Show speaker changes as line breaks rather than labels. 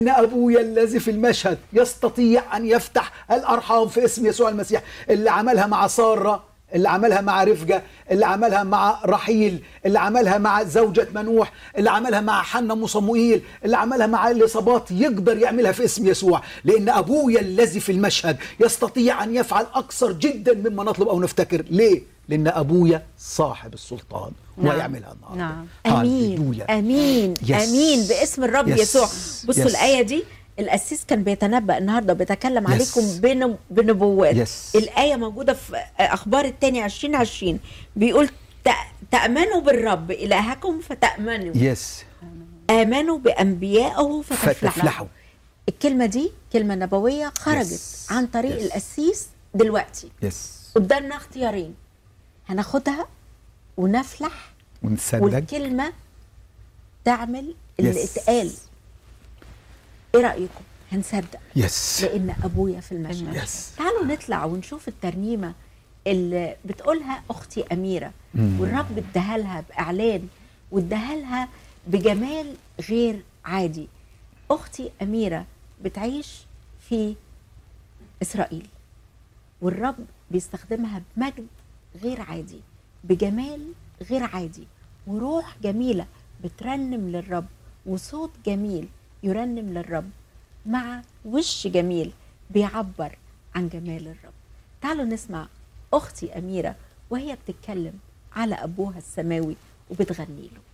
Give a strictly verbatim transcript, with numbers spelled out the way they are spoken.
إن أبويا الذي في المشهد يستطيع أن يفتح الأرحام في اسم يسوع المسيح. اللي عملها مع سارة، اللي عملها مع رفجة، اللي عملها مع رحيل، اللي عملها مع زوجة منوح، اللي عملها مع حنا وصموئيل، اللي عملها مع اليصابات، يقدر يعملها في اسم يسوع. لأن أبويا الذي في المشهد يستطيع أن يفعل أكثر جدا مما نطلب أو نفتكر. ليه؟ لأن أبويا صاحب السلطان ويعملها النهارده.
نعم. امين امين
يس.
امين باسم الرب
يس.
يسوع. بصوا
يس.
الايه دي القسيس كان بيتنبأ النهارده بيتكلم
يس.
عليكم بن- بنبوات.
يس.
الايه موجوده في اخبار الثاني عشرين عشرين بيقول تأ- تأمنوا بالرب إلهكم فتأمنوا،
يس.
آمنوا بأنبيائه فتفلحوا.
فتفلحوا.
الكلمة دي كلمة نبوية خرجت
يس.
عن طريق
يس.
القسيس. دلوقتي
يس.
قدامنا اختيارين، هناخدها ونفلح
ونصدق.
والكلمة تعمل اللي
يس.
اتقال. ايه رأيكم؟ هنصدق
يس.
لأن أبويا في المشهد.
يس.
تعالوا نطلع ونشوف الترنيمة اللي بتقولها أختي أميرة،
مم.
والرب اداها لها بإعلان واداها لها بجمال غير عادي. أختي أميرة بتعيش في إسرائيل، والرب بيستخدمها بمجد غير عادي، بجمال غير عادي، وروح جميلة بترنم للرب، وصوت جميل يرنم للرب، مع وش جميل بيعبر عن جمال الرب. تعالوا نسمع أختي أميرة وهي بتتكلم على أبوها السماوي وبتغني له.